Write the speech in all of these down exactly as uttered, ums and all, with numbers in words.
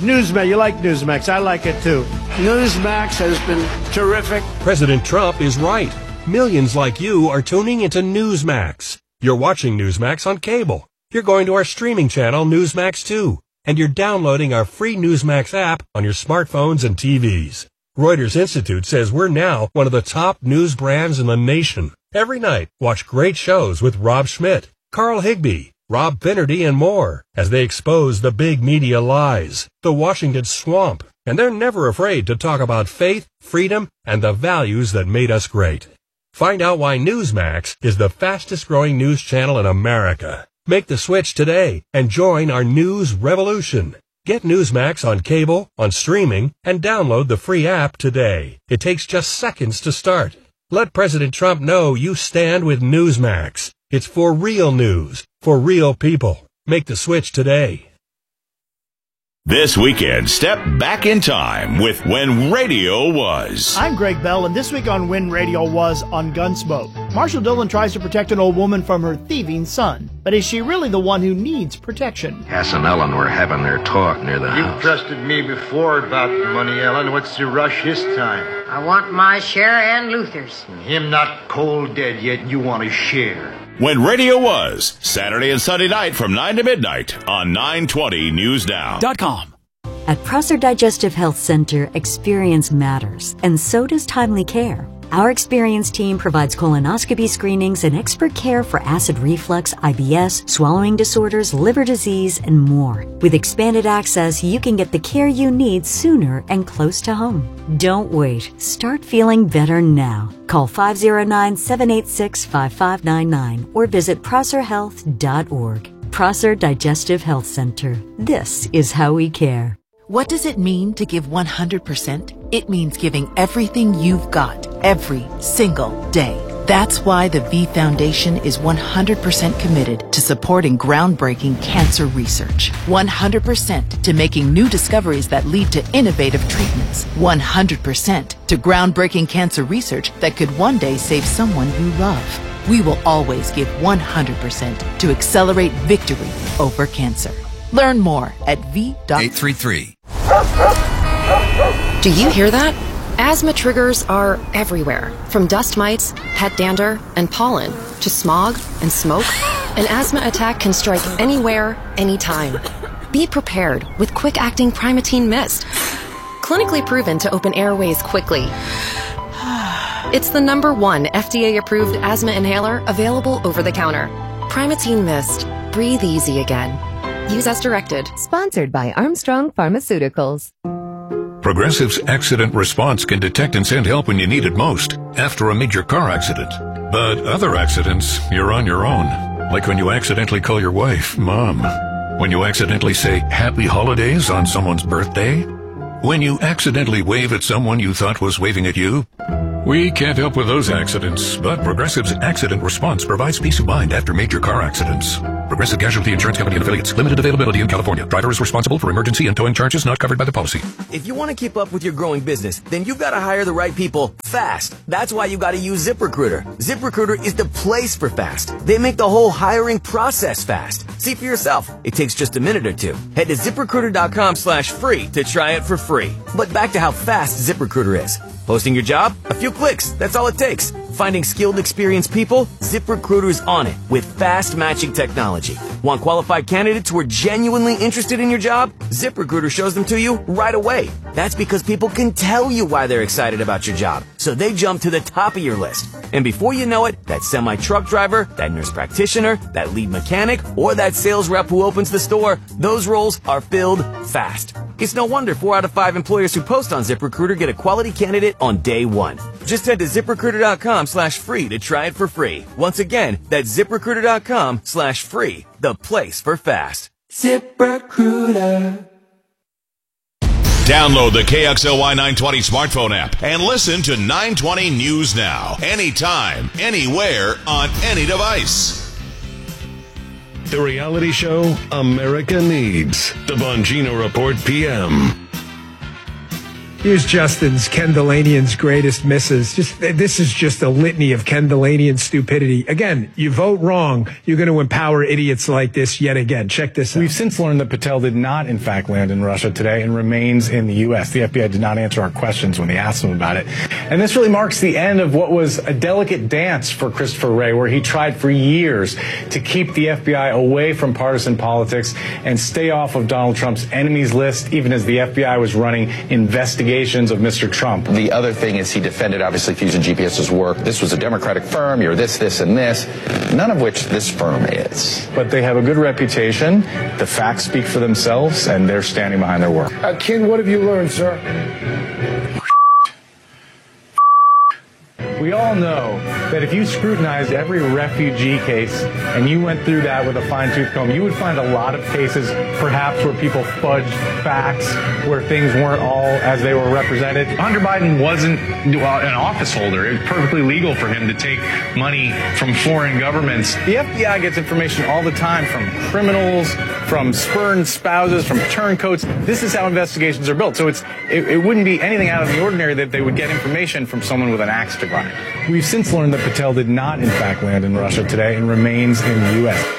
Newsmax. You like Newsmax. I like it too. Newsmax has been terrific. President Trump is right. Millions like you are tuning into Newsmax. You're watching Newsmax on cable. You're going to our streaming channel, Newsmax two. And you're downloading our free Newsmax app on your smartphones and T Vs. Reuters Institute says we're now one of the top news brands in the nation. Every night, watch great shows with Rob Schmidt, Carl Higbie, Rob Finnerty, and more as they expose the big media lies, the Washington swamp, and they're never afraid to talk about faith, freedom, and the values that made us great. Find out why Newsmax is the fastest-growing news channel in America. Make the switch today and join our news revolution. Get Newsmax on cable, on streaming, and download the free app today. It takes just seconds to start. Let President Trump know you stand with Newsmax. It's for real news, for real people. Make the switch today. This weekend, step back in time with When Radio Was. I'm Greg Bell, and this week on When Radio Was on Gunsmoke, Marshall Dillon tries to protect an old woman from her thieving son. But is she really the one who needs protection? Cass and Ellen were having their talk near the You've house. trusted me before about money, Ellen. What's the rush this time? I want my share and Luther's. Him not cold dead yet, you want to share. When Radio Was, Saturday and Sunday night from nine to midnight on nine twenty News Now. .com. At Prosser Digestive Health Center, experience matters, and so does timely care. Our experienced team provides colonoscopy screenings and expert care for acid reflux, I B S, swallowing disorders, liver disease, and more. With expanded access, you can get the care you need sooner and close to home. Don't wait. Start feeling better now. Call five oh nine, seven eight six, five five nine nine or visit prosser health dot org. Prosser Digestive Health Center. This is how we care. What does it mean to give one hundred percent? It means giving everything you've got, every single day. That's why the V Foundation is one hundred percent committed to supporting groundbreaking cancer research. one hundred percent to making new discoveries that lead to innovative treatments. one hundred percent to groundbreaking cancer research that could one day save someone you love. We will always give one hundred percent to accelerate victory over cancer. Learn more at v dot eight three three. Do you hear that? Asthma triggers are everywhere, from dust mites, pet dander, and pollen, to smog and smoke. An asthma attack can strike anywhere, anytime. Be prepared with quick-acting Primatene Mist. Clinically proven to open airways quickly. It's the number one F D A-approved asthma inhaler available over the counter. Primatene Mist. Breathe easy again. Use as directed. Sponsored by Armstrong Pharmaceuticals. Progressive's accident response can detect and send help when you need it most, after a major car accident. But other accidents, you're on your own. Like when you accidentally call your wife Mom. When you accidentally say Happy Holidays on someone's birthday. When you accidentally wave at someone you thought was waving at you. We can't help with those accidents, but Progressive's accident response provides peace of mind after major car accidents. Progressive Casualty Insurance Company and Affiliates. Limited availability in California. Driver is responsible for emergency and towing charges not covered by the policy. If you want to keep up with your growing business, then you've got to hire the right people fast. That's why you got to use ZipRecruiter. ZipRecruiter is the place for fast. They make the whole hiring process fast. See for yourself. It takes just a minute or two. Head to ZipRecruiter.com slash free to try it for free. But back to how fast ZipRecruiter is. Posting your job? A few clicks. That's all it takes. Finding skilled, experienced people? ZipRecruiter's on it with fast matching technology. Want qualified candidates who are genuinely interested in your job? ZipRecruiter shows them to you right away. That's because people can tell you why they're excited about your job, so they jump to the top of your list. And before you know it, that semi-truck driver, that nurse practitioner, that lead mechanic, or that sales rep who opens the store, those roles are filled fast. It's no wonder four out of five employers who post on ZipRecruiter get a quality candidate on day one. Just head to ZipRecruiter.com slash free to try it for free. Once again, that's ZipRecruiter.com slash free, the place for fast. ZipRecruiter. Download the K X L Y nine twenty smartphone app and listen to nine twenty News Now. Anytime, anywhere, on any device. The reality show America Needs. The Bongino Report P M. Here's Justin's Ken Delanian's greatest misses. Just this is just a litany of Ken Delanian stupidity. Again, you vote wrong, you're going to empower idiots like this yet again. Check this out. We've since learned that Patel did not, in fact, land in Russia today and remains in the U S. The F B I did not answer our questions when they asked him about it. And this really marks the end of what was a delicate dance for Christopher Wray, where he tried for years to keep the F B I away from partisan politics and stay off of Donald Trump's enemies list, even as the F B I was running investigations of Mister Trump. The other thing is he defended, obviously, Fusion GPS's work. This was a Democratic firm. You're this, this, and this, none of which this firm is. But they have a good reputation. The facts speak for themselves, and they're standing behind their work. Uh, Ken, what have you learned, sir? We all know that if you scrutinized every refugee case and you went through that with a fine-tooth comb, you would find a lot of cases perhaps where people fudged facts, where things weren't all as they were represented. Hunter Biden wasn't well, an office holder. It was perfectly legal for him to take money from foreign governments. The F B I gets information all the time from criminals, from spurned spouses, from turncoats. This is how investigations are built. So it's it, it wouldn't be anything out of the ordinary that they would get information from someone with an axe to grind. We've since learned that Patel did not, in fact, land in Russia today and remains in the U S.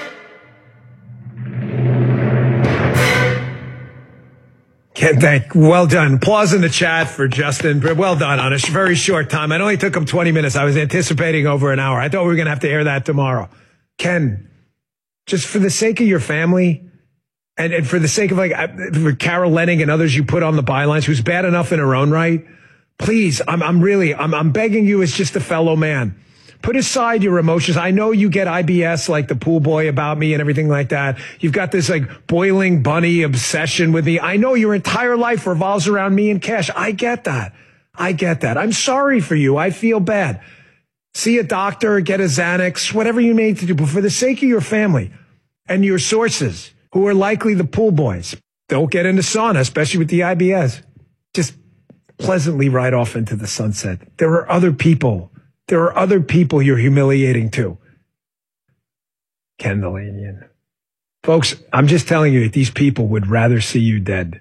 Ken, thank, well done. Applause in the chat for Justin. Well done on a very short time. It only took him twenty minutes. I was anticipating over an hour. I thought we were going to have to air that tomorrow. Ken, just for the sake of your family and, and for the sake of like for Carol Lenning and others you put on the bylines, who's bad enough in her own right, please, I'm, I'm really, I'm, I'm begging you as just a fellow man. Put aside your emotions. I know you get I B S like the pool boy about me and everything like that. You've got this like boiling bunny obsession with me. I know your entire life revolves around me and Cash. I get that. I get that. I'm sorry for you. I feel bad. See a doctor, get a Xanax, whatever you need to do. But for the sake of your family and your sources, who are likely the pool boys, don't get into sauna, especially with the I B S. Just pleasantly ride off into the sunset. There are other people. There are other people you're humiliating too. Ken Delanian. Folks, I'm just telling you that these people would rather see you dead.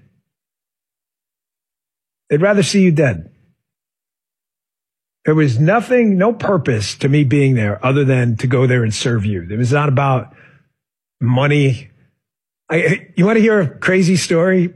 They'd rather see you dead. There was nothing, no purpose to me being there other than to go there and serve you. It was not about money. I, you want to hear a crazy story?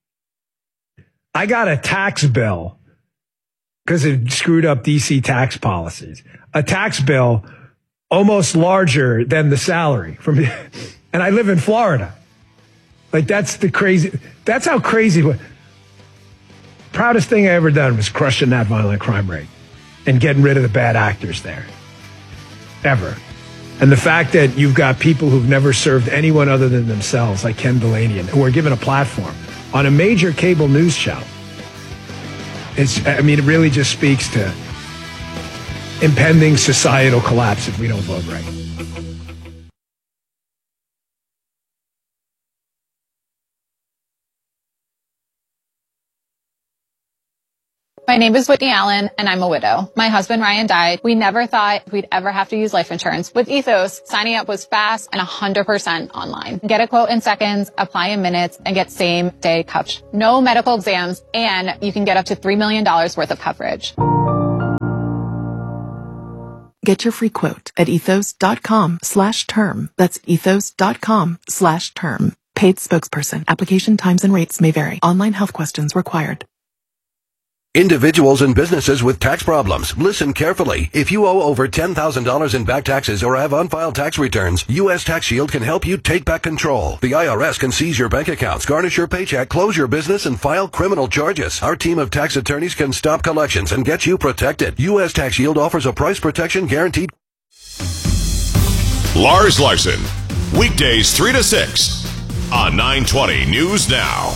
I got a tax bill because it screwed up D C tax policies. A tax bill almost larger than the salary from, and I live in Florida. Like that's the crazy, that's how crazy. Proudest thing I ever done was crushing that violent crime rate and getting rid of the bad actors there. Ever. And the fact that you've got people who've never served anyone other than themselves, like Ken Delanian, who are given a platform on a major cable news channel. It's, I mean, it really just speaks to impending societal collapse if we don't vote right. My name is Whitney Allen, and I'm a widow. My husband, Ryan, died. We never thought we'd ever have to use life insurance. With Ethos, signing up was fast and one hundred percent online. Get a quote in seconds, apply in minutes, and get same-day coverage. No medical exams, and you can get up to three million dollars worth of coverage. Get your free quote at ethos.com slash term. That's ethos.com slash term. Paid spokesperson. Application times and rates may vary. Online health questions required. Individuals and businesses with tax problems, listen carefully. If you owe over ten thousand dollars in back taxes or have unfiled tax returns, U S Tax Shield can help you take back control. The I R S can seize your bank accounts, garnish your paycheck, close your business, and file criminal charges. Our team of tax attorneys can stop collections and get you protected. U S Tax Shield offers a price protection guaranteed. Lars Larson, weekdays three to six on nine twenty News Now.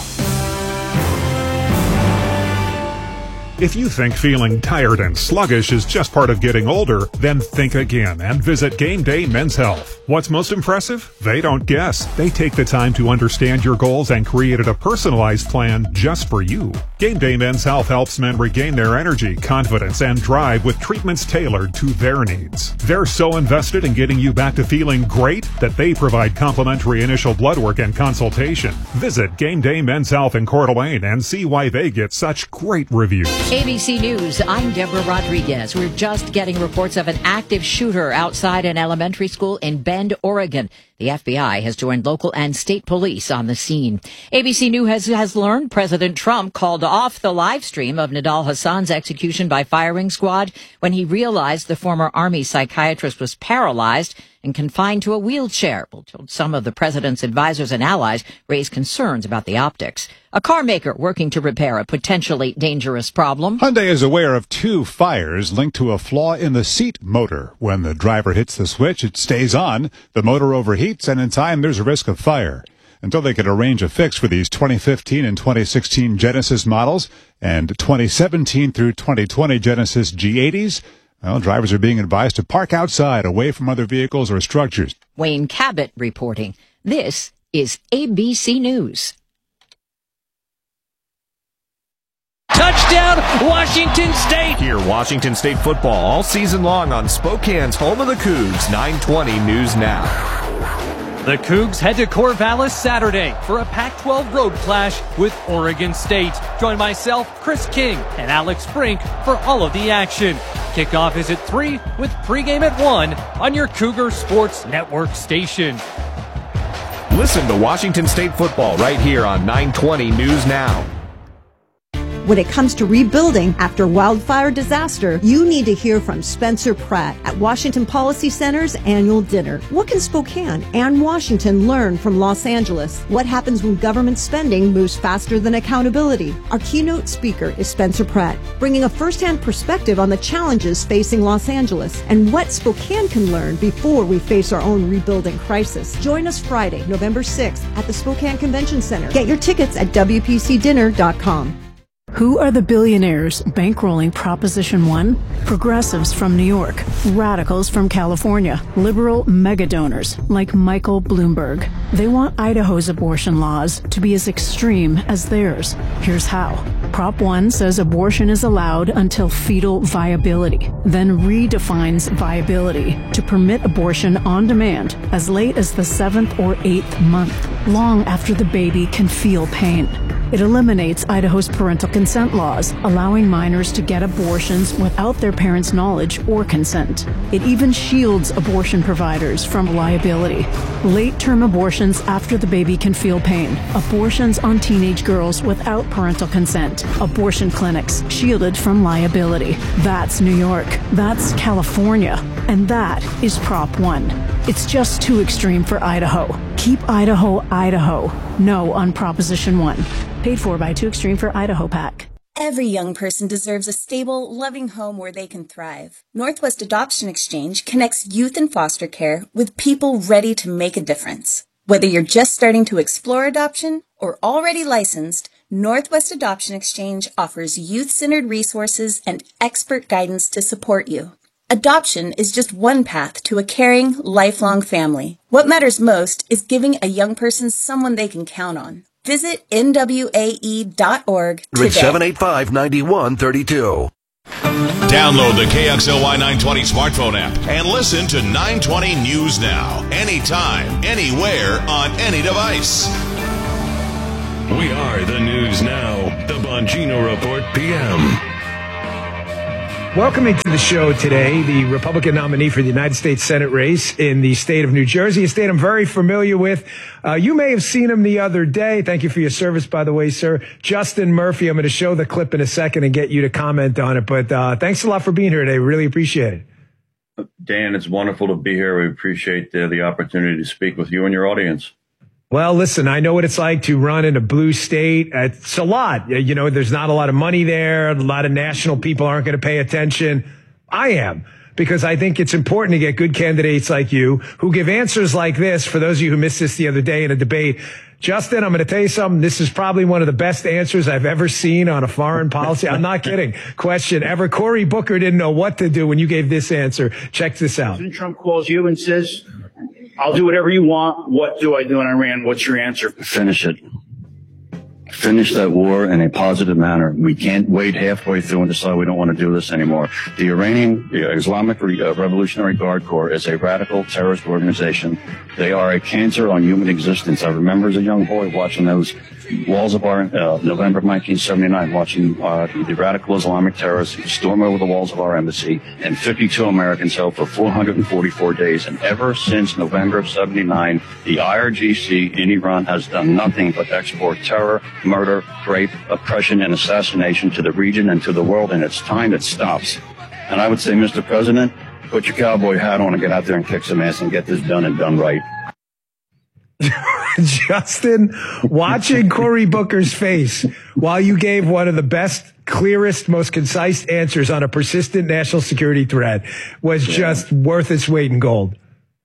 If you think feeling tired and sluggish is just part of getting older, then think again and visit Game Day Men's Health. What's most impressive? They don't guess. They take the time to understand your goals and created a personalized plan just for you. Game Day Men's Health helps men regain their energy, confidence, and drive with treatments tailored to their needs. They're so invested in getting you back to feeling great that they provide complimentary initial blood work and consultation. Visit Game Day Men's Health in Coeur d'Alene and see why they get such great reviews. A B C News, I'm Deborah Rodriguez. We're just getting reports of an active shooter outside an elementary school in Bend, Oregon. The F B I has joined local and state police on the scene. A B C News has, has learned President Trump called off the live stream of Nidal Hassan's execution by firing squad when he realized the former Army psychiatrist was paralyzed and confined to a wheelchair. Well, some of the president's advisors and allies raised concerns about the optics. A car maker working to repair a potentially dangerous problem. Hyundai is aware of two fires linked to a flaw in the seat motor. When the driver hits the switch, it stays on. The motor overheats, and in time, there's a risk of fire. Until they can arrange a fix for these twenty fifteen and twenty sixteen Genesis models and twenty seventeen through twenty twenty Genesis G eighties, well, drivers are being advised to park outside, away from other vehicles or structures. Wayne Cabot reporting. This is A B C News. Touchdown, Washington State! Hear Washington State football all season long on Spokane's home of the Cougs, nine twenty News Now. The Cougs head to Corvallis Saturday for a Pac twelve road clash with Oregon State. Join myself, Chris King, and Alex Brink for all of the action. Kickoff is at three with pregame at one on your Cougar Sports Network station. Listen to Washington State football right here on nine twenty News Now. When it comes to rebuilding after wildfire disaster, you need to hear from Spencer Pratt at Washington Policy Center's annual dinner. What can Spokane and Washington learn from Los Angeles? What happens when government spending moves faster than accountability? Our keynote speaker is Spencer Pratt, bringing a firsthand perspective on the challenges facing Los Angeles and what Spokane can learn before we face our own rebuilding crisis. Join us Friday, November sixth at the Spokane Convention Center. Get your tickets at W P C dinner dot com. Who are the billionaires bankrolling Proposition one? Progressives from New York, radicals from California, liberal megadonors like Michael Bloomberg. They want Idaho's abortion laws to be as extreme as theirs. Here's how. Prop one says abortion is allowed until fetal viability, then redefines viability to permit abortion on demand as late as the seventh or eighth month, long after the baby can feel pain. It eliminates Idaho's parental consent laws, allowing minors to get abortions without their parents' knowledge or consent. It even shields abortion providers from liability. Late-term abortions after the baby can feel pain. Abortions on teenage girls without parental consent. Abortion clinics shielded from liability. That's New York. That's California. And that is Prop one. It's just too extreme for Idaho. Keep Idaho, Idaho. No on Proposition one. Paid for by Too Extreme for Idaho PAC. Every young person deserves a stable, loving home where they can thrive. Northwest Adoption Exchange connects youth in foster care with people ready to make a difference. Whether you're just starting to explore adoption or already licensed, Northwest Adoption Exchange offers youth-centered resources and expert guidance to support you. Adoption is just one path to a caring, lifelong family. What matters most is giving a young person someone they can count on. Visit N W A E dot org today. seven eight five, nine one three two. Download the K X L Y nine twenty smartphone app and listen to nine twenty News Now. Anytime, anywhere, on any device. We are the News Now, the Bongino Report P M. Welcoming to the show today, the Republican nominee for the United States Senate race in the state of New Jersey, a state I'm very familiar with. Uh, you may have seen him the other day. Thank you for your service, by the way, sir. Justin Murphy. I'm going to show the clip in a second and get you to comment on it. But uh, thanks a lot for being here today. Really appreciate it. Dan, it's wonderful to be here. We appreciate the, the opportunity to speak with you and your audience. Well, listen, I know what it's like to run in a blue state. It's a lot. You know, there's not a lot of money there. A lot of national people aren't going to pay attention. I am, because I think it's important to get good candidates like you who give answers like this. For those of you who missed this the other day in a debate, Justin, I'm going to tell you something. This is probably one of the best answers I've ever seen on a foreign policy. I'm not kidding. Question ever. Cory Booker didn't know what to do when you gave this answer. Check this out. President Trump calls you and says, I'll do whatever you want. What do I do in Iran? What's your answer? Finish it. finish that war in a positive manner. We can't wait halfway through and decide we don't want to do this anymore. The Iranian Islamic Revolutionary Guard Corps is a radical terrorist organization. They are a cancer on human existence. I remember as a young boy watching those walls of our, uh, November of nineteen seventy-nine, watching uh, the radical Islamic terrorists storm over the walls of our embassy, and fifty-two Americans held for four hundred forty-four days. And ever since November of seventy-nine, the I R G C in Iran has done nothing but export terror, murder, rape, oppression, and assassination to the region and to the world, and it's time it stops. And I would say, Mister President, put your cowboy hat on and get out there and kick some ass and get this done and done right. Justin, watching Cory Booker's face while you gave one of the best, clearest, most concise answers on a persistent national security threat was yeah. just worth its weight in gold.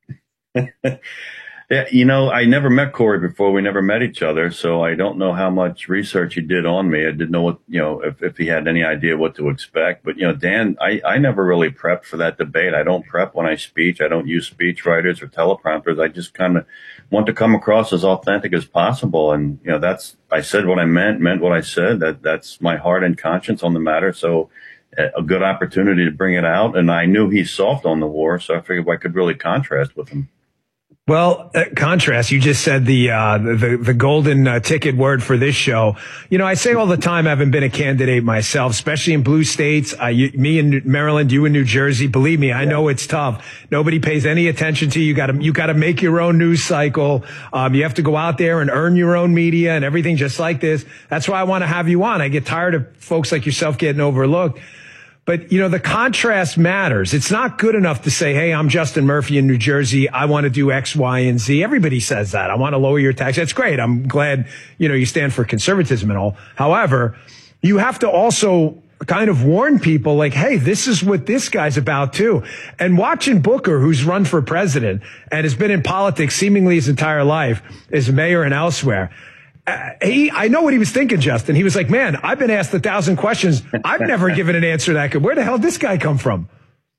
Yeah, you know, I never met Cory before. We never met each other, so I don't know how much research he did on me. I didn't know what, you know, if, if he had any idea what to expect. But, you know, Dan, I, I never really prepped for that debate. I don't prep when I speak. I don't use speech writers or teleprompters. I just kind of want to come across as authentic as possible. And, you know, that's, I said what I meant, meant what I said. That that's my heart and conscience on the matter. So a good opportunity to bring it out. And I knew he's soft on the war, so I figured I could really contrast with him. Well, uh, contrast, you just said the, uh, the, the golden uh, ticket word for this show. You know, I say all the time, I haven't been a candidate myself, especially in blue states. Uh, you, me in Maryland, you in New Jersey. Believe me, I yeah. know it's tough. Nobody pays any attention to you. You gotta, you gotta make your own news cycle. Um, you have to go out there and earn your own media and everything just like this. That's why I want to have you on. I get tired of folks like yourself getting overlooked. But, you know, the contrast matters. It's not good enough to say, hey, I'm Justin Murphy in New Jersey. I want to do X, Y, and Z. Everybody says that. I want to lower your tax. That's great. I'm glad, you know, you stand for conservatism and all. However, you have to also kind of warn people like, hey, this is what this guy's about too. And watching Booker, who's run for president and has been in politics seemingly his entire life, as mayor and elsewhere, Uh, he, I know what he was thinking, Justin. He was like, man, I've been asked a thousand questions. I've never given an answer that good. Where the hell did this guy come from?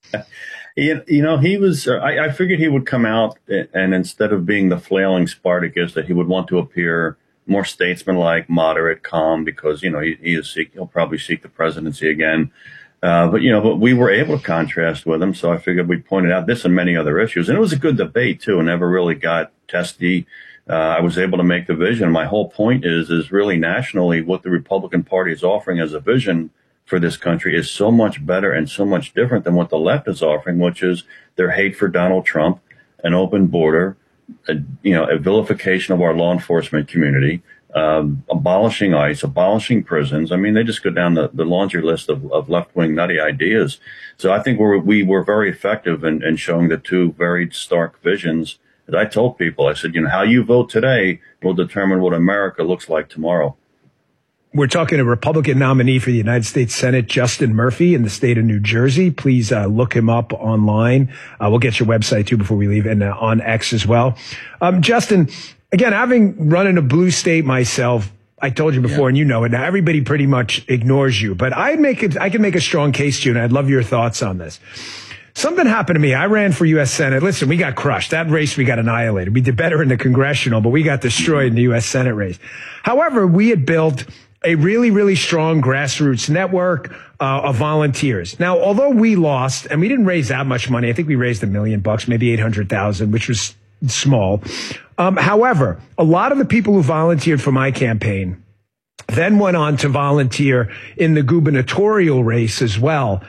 You, you know, he was, uh, I, I figured he would come out and instead of being the flailing Spartacus, that he would want to appear more statesmanlike, moderate, calm, because, you know, he, he is seek, he'll probably seek the presidency again. Uh, but, you know, but we were able to contrast with him. So I figured we pointed out this and many other issues. And it was a good debate, too, and never really got testy. Uh, I was able to make the vision. My whole point is, is really nationally what the Republican Party is offering as a vision for this country is so much better and so much different than what the left is offering, which is their hate for Donald Trump, an open border, a, you know, a vilification of our law enforcement community, um, abolishing ICE, abolishing prisons. I mean, they just go down the, the laundry list of, of left-wing nutty ideas. So I think we're, we were very effective in, in showing the two very stark visions. As I told people, I said, you know, how you vote today will determine what America looks like tomorrow. We're talking to Republican nominee for the United States Senate, Justin Murphy, in the state of New Jersey. Please uh, look him up online. Uh, we'll get your website, too, before we leave, and uh, on X as well. Um, Justin, again, having run in a blue state myself, I told you before, yeah. and you know it now, everybody pretty much ignores you. But I make it, I can make a strong case to you, and I'd love your thoughts on this. Something happened to me. I ran for U S Senate. Listen, we got crushed. That race, we got annihilated. We did better in the congressional, but we got destroyed in the U S Senate race. However, we had built a really, really strong grassroots network uh, of volunteers. Now, although we lost, and we didn't raise that much money, I think we raised a million bucks, maybe eight hundred thousand, which was small. Um, however, a lot of the people who volunteered for my campaign then went on to volunteer in the gubernatorial race as well.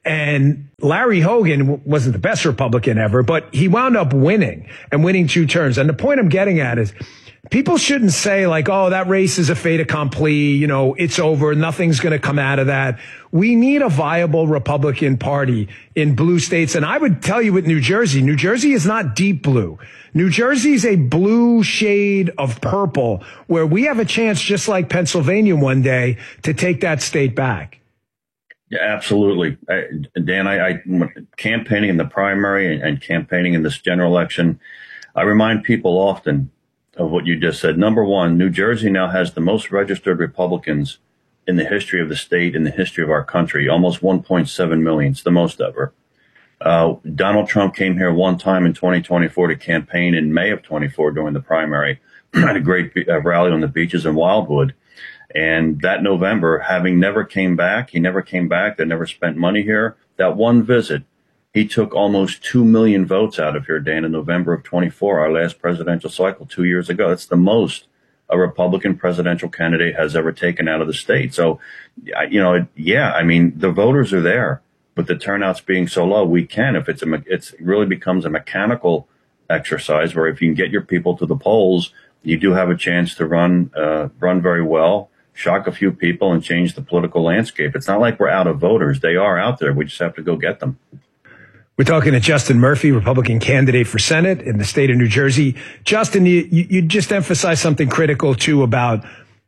And Larry Hogan wasn't the best Republican ever, but he wound up winning and winning two terms. And the point I'm getting at is people shouldn't say like, oh, that race is a fait accompli, you know, it's over, nothing's going to come out of that. We need a viable Republican Party in blue states. And I would tell you with New Jersey, New Jersey is not deep blue. New Jersey is a blue shade of purple where we have a chance, just like Pennsylvania one day, to take that state back. Yeah, absolutely. I, Dan, I, I campaigning in the primary and, and campaigning in this general election, I remind people often of what you just said. Number one, New Jersey now has the most registered Republicans in the history of the state, in the history of our country, almost one point seven million. It's the most ever. Uh, Donald Trump came here one time in twenty twenty-four to campaign in May of twenty-four during the primary. Had a great uh, rally on the beaches in Wildwood. And that November, having never came back, he never came back. They never spent money here. That one visit, he took almost two million votes out of here, Dan, in November of twenty-four, our last presidential cycle two years ago. That's the most a Republican presidential candidate has ever taken out of the state. So, you know, yeah, I mean, the voters are there, but the turnout's being so low, we can, if it's a, it's it really becomes a mechanical exercise where if you can get your people to the polls, you do have a chance to run, uh, run very well, shock a few people and change the political landscape. It's not like we're out of voters. They are out there. We just have to go get them. We're talking to Justin Murphy, Republican candidate for Senate in the state of New Jersey. Justin, you, you just emphasized something critical, too, about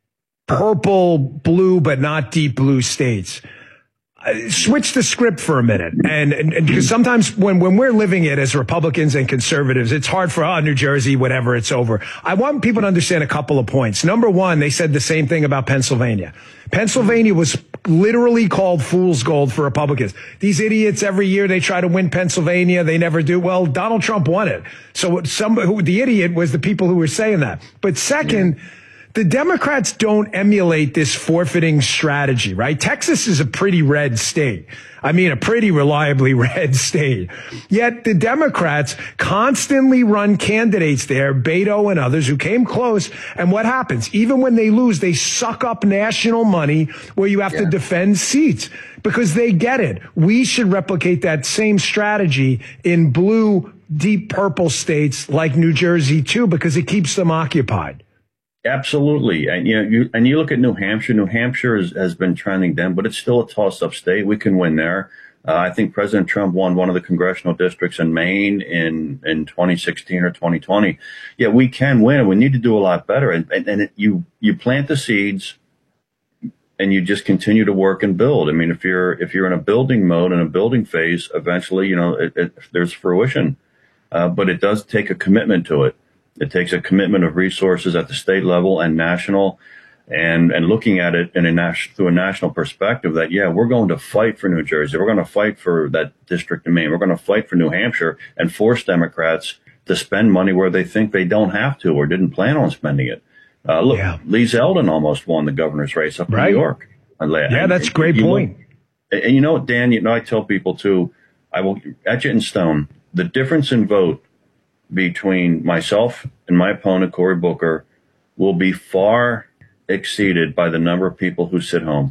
purple, blue, but not deep blue states. Uh, switch the script for a minute. And, and, and because sometimes when, when we're living it as Republicans and conservatives, it's hard for, oh, New Jersey, whatever, it's over. I want people to understand a couple of points. Number one, they said the same thing about Pennsylvania. Pennsylvania was literally called fool's gold for Republicans. These idiots, every year they try to win Pennsylvania. They never do. Well, Donald Trump won it. So some, who, the idiot was the people who were saying that. But second, yeah. The Democrats don't emulate this forfeiting strategy, right? Texas is a pretty red state. I mean, a pretty reliably red state. Yet the Democrats constantly run candidates there, Beto and others, who came close. And what happens? Even when they lose, they suck up national money where you have yeah. to defend seats because they get it. We should replicate that same strategy in blue, deep purple states like New Jersey, too, because it keeps them occupied. Absolutely. And you know, you, and you look at New Hampshire, New Hampshire is, has been trending down, but it's still a toss up state. We can win there. Uh, I think President Trump won one of the congressional districts in Maine in, in twenty sixteen or twenty twenty. Yeah, we can win. We need to do a lot better. And, and, and it, you, you plant the seeds and you just continue to work and build. I mean, if you're, if you're in a building mode and a building phase, eventually, you know, it, it, there's fruition. Uh, but it does take a commitment to it. It takes a commitment of resources at the state level and national, and, and looking at it in a nas- through a national perspective that, yeah, we're going to fight for New Jersey. We're going to fight for that district in Maine. We're going to fight for New Hampshire and force Democrats to spend money where they think they don't have to or didn't plan on spending it. Uh, look, yeah. Lee Zeldin almost won the governor's race up in right. New York. Yeah, that's a great you point. Look, and you know, Dan, you know, I tell people too, I will etch it in stone. The difference in vote between myself and my opponent, Cory Booker, will be far exceeded by the number of people who sit home.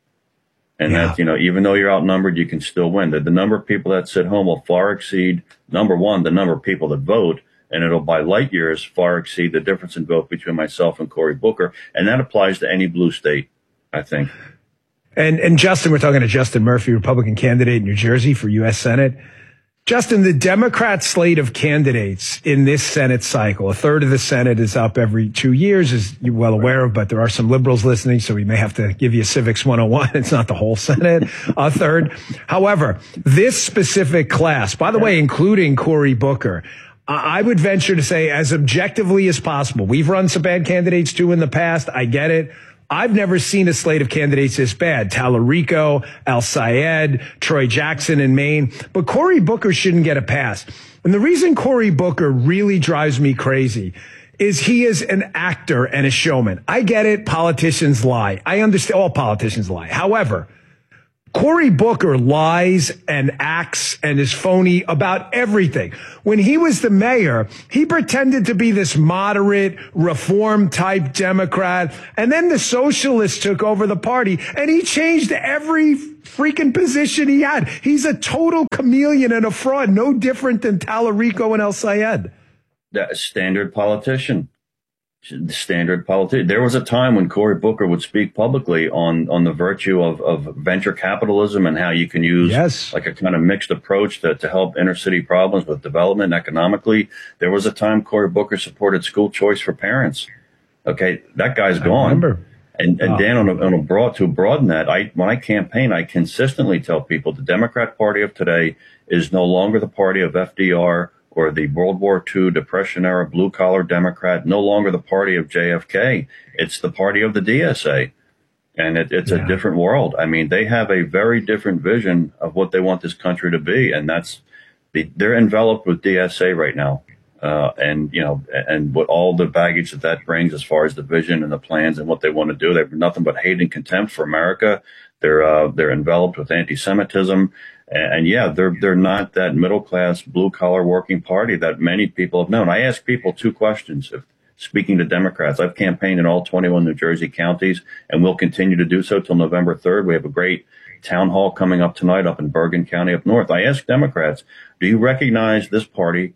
And yeah. that, you know, even though you're outnumbered, you can still win. The, the number of people that sit home will far exceed, number one, the number of people that vote, and it'll by light years far exceed the difference in vote between myself and Cory Booker. And that applies to any blue state, I think. And, and Justin, we're talking to Justin Murphy, Republican candidate in New Jersey for U S Senate. Justin, the Democrat slate of candidates in this Senate cycle, a third of the Senate is up every two years, as you're well aware of, but there are some liberals listening, so we may have to give you Civics one oh one. It's not the whole Senate, a third. However, this specific class, by the way, including Cory Booker, I would venture to say as objectively as possible. We've run some bad candidates too in the past. I get it. I've never seen a slate of candidates this bad. Tallarico, El-Sayed, Troy Jackson in Maine. But Cory Booker shouldn't get a pass. And the reason Cory Booker really drives me crazy is he is an actor and a showman. I get it. Politicians lie. I understand all politicians lie. However, Cory Booker lies and acts and is phony about everything. When he was the mayor, he pretended to be this moderate, reform-type Democrat, and then the socialists took over the party, and he changed every freaking position he had. He's a total chameleon and a fraud, no different than Tallarico and El-Sayed. That standard politician. The standard politician. There was a time when Cory Booker would speak publicly on, on the virtue of, of venture capitalism and how you can use yes. like a kind of mixed approach to, to help inner city problems with development economically. There was a time Cory Booker supported school choice for parents. Okay, that guy's gone. I remember. And, and oh. Dan, on a, on a broad, to broaden that, I, when I campaign, I consistently tell people the Democrat Party of today is no longer the party of F D R or the World War Two Depression-era blue-collar Democrat, no longer the party of J F K. It's the party of the D S A. And it, it's yeah. a different world. I mean, they have a very different vision of what they want this country to be, and that's the, they're enveloped with D S A right now. Uh, and, you know, and what all the baggage that that brings as far as the vision and the plans and what they want to do. They have nothing but hate and contempt for America. They're, uh, they're enveloped with anti-Semitism. And, and yeah, they're, they're not that middle class, blue collar working party that many people have known. I ask people two questions. If speaking to Democrats, I've campaigned in all twenty-one New Jersey counties and will continue to do so till November third. We have a great town hall coming up tonight up in Bergen County up north. I ask Democrats, do you recognize this party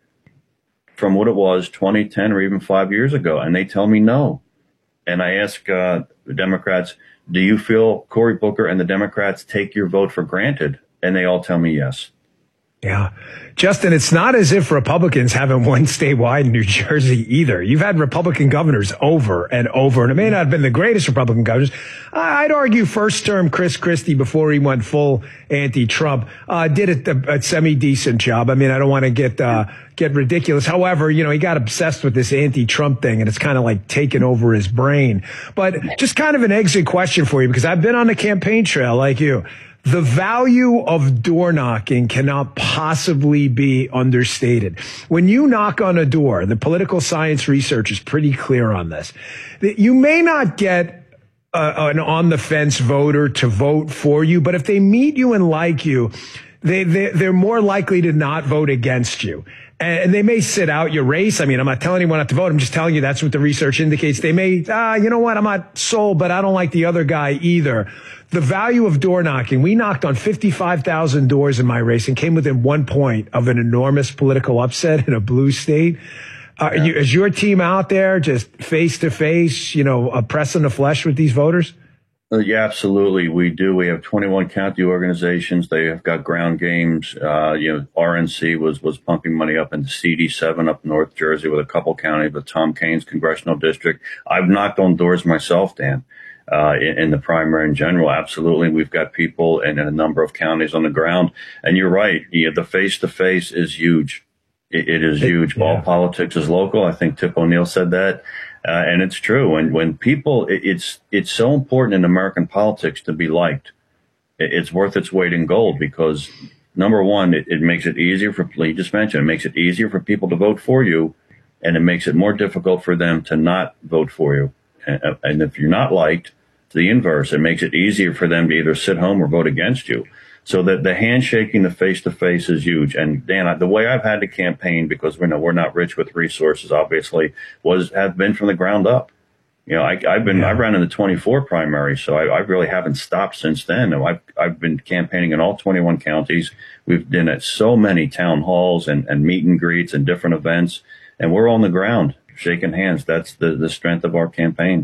from what it was twenty, ten, or even five years ago? And they tell me no. And I ask uh, the Democrats, do you feel Cory Booker and the Democrats take your vote for granted? And they all tell me yes. Yeah. Justin, it's not as if Republicans haven't won statewide in New Jersey either. You've had Republican governors over and over, and it may not have been the greatest Republican governors. I'd argue first term Chris Christie, before he went full anti-Trump, uh, did a, a semi-decent job. I mean, I don't want to get, uh, get ridiculous. However, you know, he got obsessed with this anti-Trump thing, and it's kind of like taken over his brain. But just kind of an exit question for you, because I've been on the campaign trail like you. The value of door knocking cannot possibly be understated. When you knock on a door, the political science research is pretty clear on this, that you may not get uh, an on-the-fence voter to vote for you, but if they meet you and like you, they, they, they're more likely to not vote against you. And they may sit out your race. I mean, I'm not telling anyone not to vote. I'm just telling you that's what the research indicates. They may, ah, you know what? I'm not sold, but I don't like the other guy either. The value of door knocking. We knocked on fifty-five thousand doors in my race and came within one point of an enormous political upset in a blue state. Uh, yeah. you, is your team out there just face to face, you know, uh, pressing the flesh with these voters? Uh, yeah, absolutely. We do. We have twenty-one county organizations. They have got ground games. Uh, you know, R N C was, was pumping money up into C D seven up North Jersey with a couple counties, but Tom Kaine's congressional district. I've knocked on doors myself, Dan, uh, in, in the primary in general. Absolutely. We've got people in, in a number of counties on the ground. And you're right. You know, the face to face is huge. It, it is huge. Yeah. All politics is local. I think Tip O'Neill said that. Uh, and it's true. And when people, it, it's, it's so important in American politics to be liked. It, it's worth its weight in gold because number one, it, it makes it easier for, you just mentioned, it makes it easier for people to vote for you, and it makes it more difficult for them to not vote for you. And, and if you're not liked, it's the inverse. It makes it easier for them to either sit home or vote against you. So that the handshaking, the face-to-face is huge. And Dan, the way I've had to campaign, because we know we're not rich with resources, obviously, was have been from the ground up. You know, I, I've been yeah. I ran in the twenty-four primary, so I, I really haven't stopped since then. I've I've been campaigning in all twenty-one counties. We've been at so many town halls and, and meet and greets and different events, and we're on the ground shaking hands. That's the the strength of our campaign.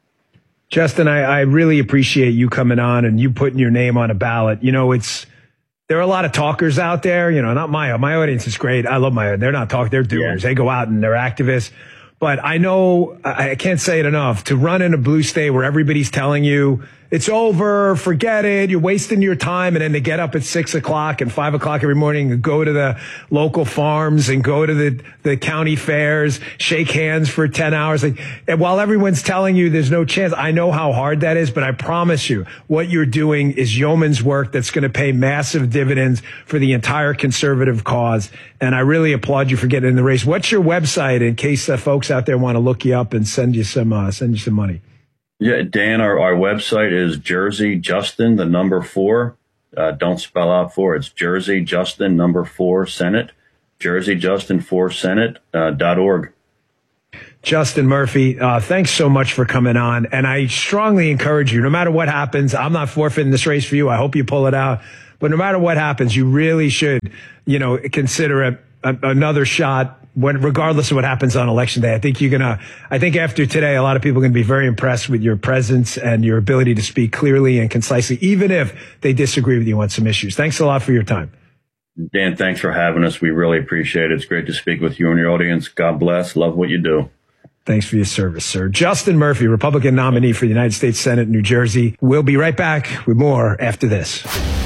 Justin, I, I really appreciate you coming on and you putting your name on a ballot. You know, it's, there are a lot of talkers out there, you know, not my, my audience is great. I love my, they're not talk, they're doers. Yeah. They go out and they're activists. But I know, I can't say it enough, to run in a blue state where everybody's telling you it's over, forget it, you're wasting your time, and then to get up at six o'clock and five o'clock every morning and go to the local farms and go to the, the county fairs, shake hands for ten hours. Like, and while everyone's telling you there's no chance, I know how hard that is, but I promise you what you're doing is yeoman's work that's going to pay massive dividends for the entire conservative cause. And I really applaud you for getting in the race. What's your website in case uh, folks out there want to look you up and send you some, uh, send you some money? Yeah, Dan, our, our website is Jersey Justin, the number four. Uh, don't spell out four. It's Jersey Justin, number four, Senate. Jersey Justin four Senate, uh, dot org. Justin Murphy, uh, thanks so much for coming on. And I strongly encourage you, no matter what happens, I'm not forfeiting this race for you. I hope you pull it out. But no matter what happens, you really should, you know, consider a, a, another shot. When, regardless of what happens on election day, I think you're gonna, I think after today, a lot of people are going to be very impressed with your presence and your ability to speak clearly and concisely, even if they disagree with you on some issues. Thanks a lot for your time. Dan, thanks for having us. We really appreciate it. It's great to speak with you and your audience. God bless. Love what you do. Thanks for your service, sir. Justin Murphy, Republican nominee for the United States Senate, New Jersey. We'll be right back with more after this.